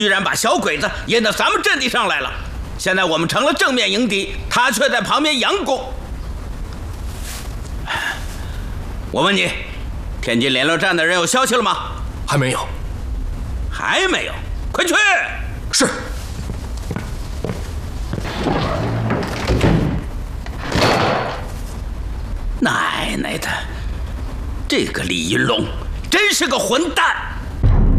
居然把小鬼子引到咱们阵地上来了。现在我们成了正面迎敌，他却在旁边佯攻。我问你，天津联络站的人有消息了吗？ 还没有。 还没有，快去！ 是。 奶奶的，这个李云龙真是个混蛋！